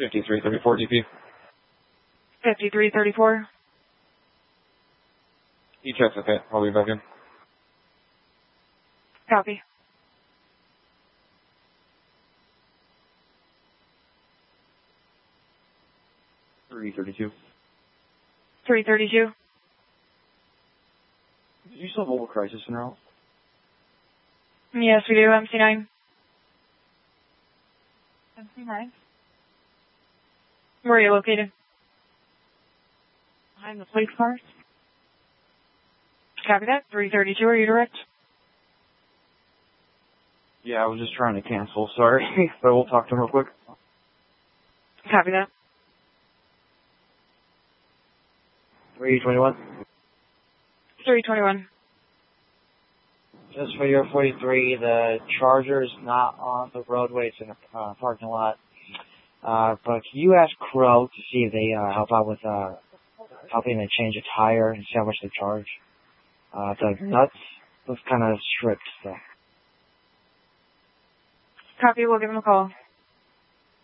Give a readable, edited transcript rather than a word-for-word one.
5334 DP. 5334. He checks okay. I'll be back in. Copy. $332. 332. Do you still have Mobile Crisis in route? Yes, we do. MC9. MC9. Where are you located? Behind the police cars. Copy that. 332. Are you direct? Yeah, I was just trying to cancel. Sorry. But we'll talk to him real quick. Copy that. 321. 321. Just for your 43, the Charger is not on the roadway. It's in a parking lot. But can you ask Crow to see if they help out with helping to change a tire and see how much they charge? The nuts was kind of stripped, so. Copy. We'll give him a call.